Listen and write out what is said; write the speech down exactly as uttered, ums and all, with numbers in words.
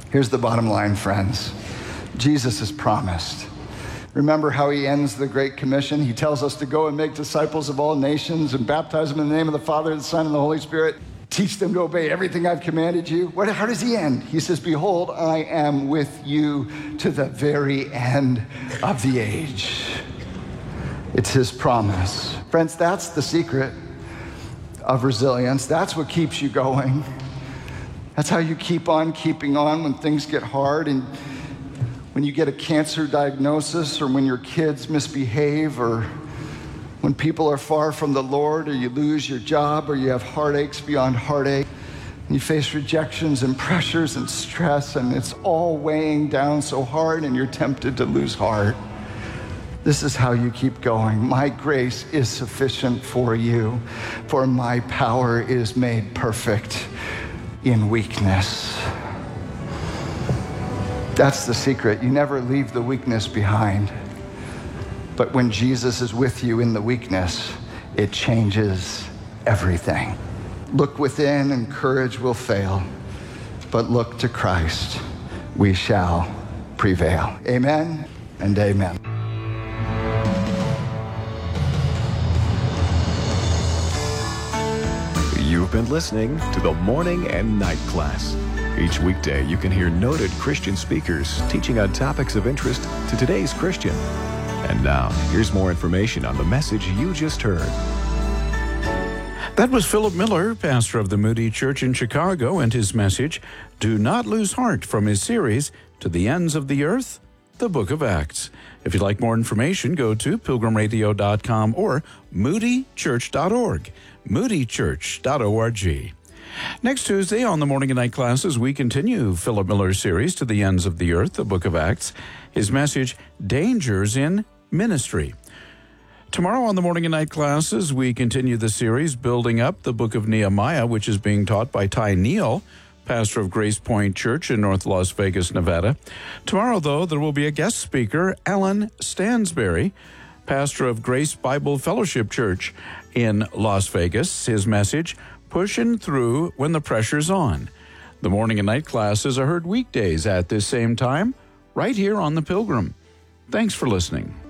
Here's the bottom line, friends. Jesus is promised. Remember how he ends the Great Commission? He tells us to go and make disciples of all nations and baptize them in the name of the Father, the Son, and the Holy Spirit. Teach them to obey everything I've commanded you. What, how does he end? He says, behold, I am with you to the very end of the age. It's his promise. Friends, that's the secret of resilience. That's what keeps you going. That's how you keep on keeping on when things get hard and when you get a cancer diagnosis, or when your kids misbehave, or when people are far from the Lord, or you lose your job, or you have heartaches beyond heartache, and you face rejections and pressures and stress, and it's all weighing down so hard and you're tempted to lose heart. This is how you keep going. My grace is sufficient for you, for my power is made perfect in weakness. That's the secret. You never leave the weakness behind. But when Jesus is with you in the weakness, it changes everything. Look within and courage will fail, but look to Christ. We shall prevail. Amen and amen. You've been listening to the Morning and Night Class. Each weekday, you can hear noted Christian speakers teaching on topics of interest to today's Christian. And now, here's more information on the message you just heard. That was Philip Miller, pastor of the Moody Church in Chicago, and his message, Do Not Lose Heart, from his series, To the Ends of the Earth, the Book of Acts. If you'd like more information, go to pilgrim radio dot com or moody church dot org, moody church dot org. Next Tuesday on the Morning and Night Classes, we continue Philip Miller's series, To the Ends of the Earth, the Book of Acts. His message, Dangers in Ministry. Tomorrow on the Morning and Night Classes, we continue the series, Building Up the Book of Nehemiah, which is being taught by Ty Neal, pastor of Grace Point Church in North Las Vegas, Nevada. Tomorrow, though, there will be a guest speaker, Alan Stansberry, pastor of Grace Bible Fellowship Church in Las Vegas. His message, Pushing Through When the Pressure's On. The Morning and Night Classes are heard weekdays at this same time, right here on The Pilgrim. Thanks for listening.